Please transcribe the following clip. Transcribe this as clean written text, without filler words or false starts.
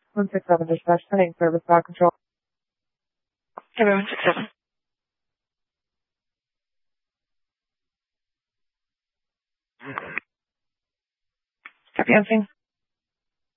167 dispatch, pending service back control. Everyone 67. Copy, on scene.